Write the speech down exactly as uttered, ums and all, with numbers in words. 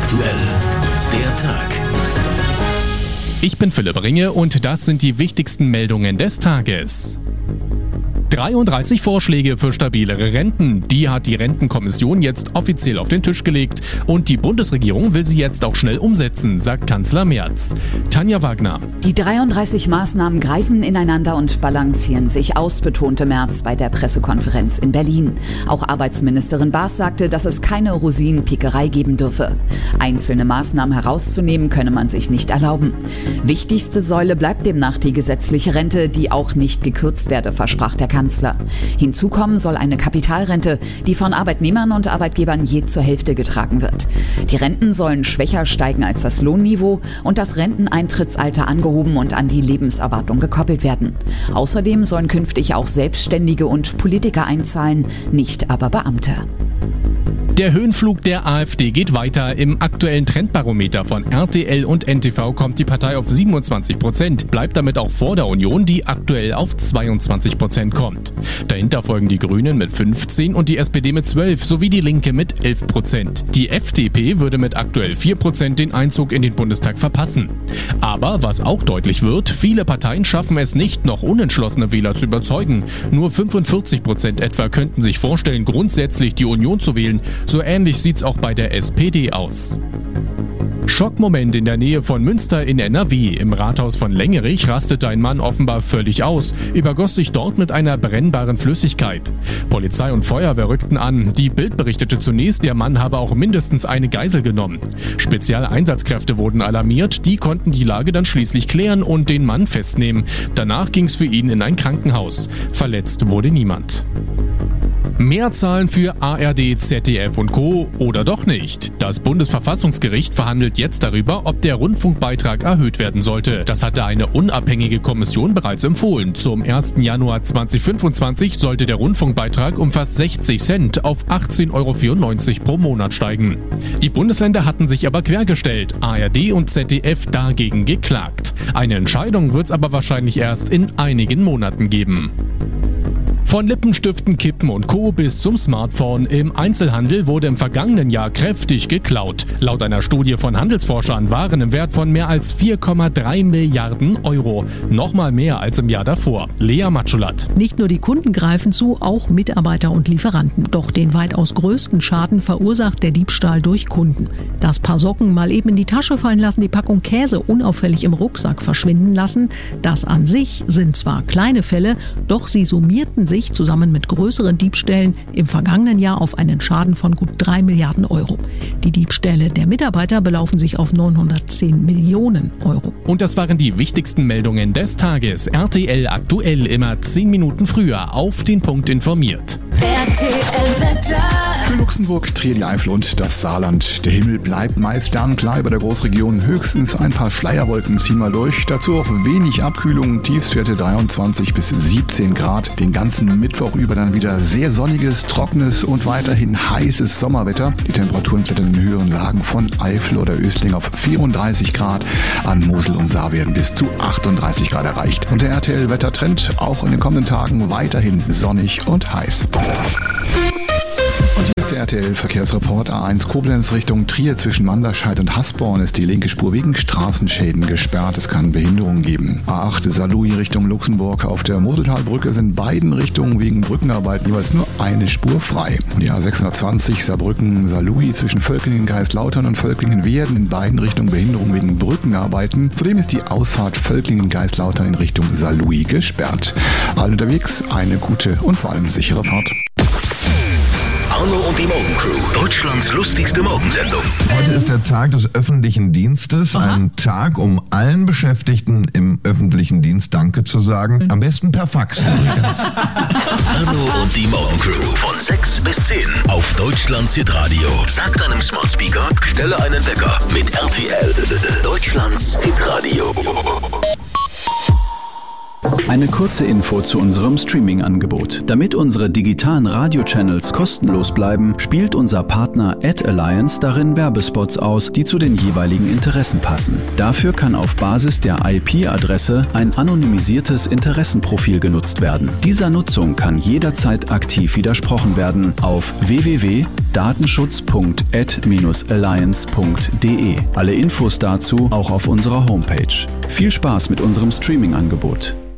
aktuell, der Tag. Ich bin Philipp Ringe und das sind die wichtigsten Meldungen des Tages. dreiunddreißig Vorschläge für stabilere Renten. Die hat die Rentenkommission jetzt offiziell auf den Tisch gelegt. Und die Bundesregierung will sie jetzt auch schnell umsetzen, sagt Kanzler Merz. Tanja Wagner. Die dreiunddreißig Maßnahmen greifen ineinander und balancieren sich aus, betonte Merz bei der Pressekonferenz in Berlin. Auch Arbeitsministerin Baas sagte, dass es keine Rosinenpickerei geben dürfe. Einzelne Maßnahmen herauszunehmen, könne man sich nicht erlauben. Wichtigste Säule bleibt demnach die gesetzliche Rente, die auch nicht gekürzt werde, versprach der Kanzler. Hinzu kommen soll eine Kapitalrente, die von Arbeitnehmern und Arbeitgebern je zur Hälfte getragen wird. Die Renten sollen schwächer steigen als das Lohnniveau und das Renteneintrittsalter angehoben und an die Lebenserwartung gekoppelt werden. Außerdem sollen künftig auch Selbstständige und Politiker einzahlen, nicht aber Beamte. Der Höhenflug der AfD geht weiter. Im aktuellen Trendbarometer von R T L und N T V kommt die Partei auf siebenundzwanzig Prozent, bleibt damit auch vor der Union, die aktuell auf zweiundzwanzig Prozent kommt. Dahinter folgen die Grünen mit fünfzehn und die S P D mit zwölf sowie die Linke mit elf Prozent. Die F D P würde mit aktuell vier Prozent den Einzug in den Bundestag verpassen. Aber was auch deutlich wird, viele Parteien schaffen es nicht, noch unentschlossene Wähler zu überzeugen. Nur fünfundvierzig Prozent etwa könnten sich vorstellen, grundsätzlich die Union zu wählen. So ähnlich sieht's auch bei der S P D aus. Schockmoment in der Nähe von Münster in N R W. Im Rathaus von Lengerich rastete ein Mann offenbar völlig aus, übergoss sich dort mit einer brennbaren Flüssigkeit. Polizei und Feuerwehr rückten an. Die Bild berichtete zunächst, der Mann habe auch mindestens eine Geisel genommen. Spezialeinsatzkräfte wurden alarmiert, die konnten die Lage dann schließlich klären und den Mann festnehmen. Danach ging's für ihn in ein Krankenhaus. Verletzt wurde niemand. Mehr Zahlen für A R D, Z D F und Co. oder doch nicht? Das Bundesverfassungsgericht verhandelt jetzt darüber, ob der Rundfunkbeitrag erhöht werden sollte. Das hatte eine unabhängige Kommission bereits empfohlen. Zum ersten Januar zweitausendfünfundzwanzig sollte der Rundfunkbeitrag um fast sechzig Cent auf achtzehn Euro vierundneunzig pro Monat steigen. Die Bundesländer hatten sich aber quergestellt, A R D und Z D F dagegen geklagt. Eine Entscheidung wird es aber wahrscheinlich erst in einigen Monaten geben. Von Lippenstiften, Kippen und Co. bis zum Smartphone. Im Einzelhandel wurde im vergangenen Jahr kräftig geklaut. Laut einer Studie von Handelsforschern waren im Wert von mehr als vier Komma drei Milliarden Euro. Nochmal mehr als im Jahr davor. Lea Matschulat. Nicht nur die Kunden greifen zu, auch Mitarbeiter und Lieferanten. Doch den weitaus größten Schaden verursacht der Diebstahl durch Kunden. Das Paar Socken mal eben in die Tasche fallen lassen, die Packung Käse unauffällig im Rucksack verschwinden lassen. Das an sich sind zwar kleine Fälle, doch sie summierten sich zusammen mit größeren Diebstählen im vergangenen Jahr auf einen Schaden von gut drei Milliarden Euro. Die Diebstähle der Mitarbeiter belaufen sich auf neunhundertzehn Millionen Euro. Und das waren die wichtigsten Meldungen des Tages. R T L aktuell immer zehn Minuten früher auf den Punkt informiert. R T L-Wetter. Für Luxemburg, Trier, die Eifel und das Saarland. Der Himmel bleibt meist sternklar über der Großregion. Höchstens ein paar Schleierwolken ziehen mal durch. Dazu auch wenig Abkühlung. Tiefstwerte dreiundzwanzig bis siebzehn Grad. Den ganzen Mittwoch über dann wieder sehr sonniges, trockenes und weiterhin heißes Sommerwetter. Die Temperaturen klettern in höheren Lagen von Eifel oder Ösling auf vierunddreißig Grad. An Mosel und Saar werden bis zu achtunddreißig Grad erreicht. Und der R T L-Wettertrend auch in den kommenden Tagen weiterhin sonnig und heiß. Und hier ist der R T L-Verkehrsreport. A eins Koblenz Richtung Trier zwischen Manderscheid und Hasborn ist die linke Spur wegen Straßenschäden gesperrt. Es kann Behinderungen geben. A acht Saarlouis Richtung Luxemburg. Auf der Moseltalbrücke sind beiden Richtungen wegen Brückenarbeiten jeweils nur eine Spur frei. Und die A sechshundertzwanzig Saarbrücken-Saarlouis zwischen Völklingen-Geistlautern und Völklingen-Werden in beiden Richtungen Behinderungen wegen Brückenarbeiten. Zudem ist die Ausfahrt Völklingen-Geistlautern in Richtung Saarlouis gesperrt. Allen unterwegs eine gute und vor allem sichere Fahrt. Arno und die Morgencrew. Deutschlands lustigste Morgensendung. Heute ist der Tag des öffentlichen Dienstes. Aha. Ein Tag, um allen Beschäftigten im öffentlichen Dienst Danke zu sagen. Am besten per Fax übrigens. Arno und die Morgencrew. Von sechs bis zehn auf Deutschlands Hitradio. Sag deinem Smart Speaker, stelle einen Wecker mit R T L. Deutschlands Hitradio. Eine kurze Info zu unserem Streaming-Angebot. Damit unsere digitalen Radio-Channels kostenlos bleiben, spielt unser Partner AdAlliance darin Werbespots aus, die zu den jeweiligen Interessen passen. Dafür kann auf Basis der I P-Adresse ein anonymisiertes Interessenprofil genutzt werden. Dieser Nutzung kann jederzeit aktiv widersprochen werden auf w w w punkt datenschutz punkt ad alliance punkt de. Alle Infos dazu auch auf unserer Homepage. Viel Spaß mit unserem Streaming-Angebot.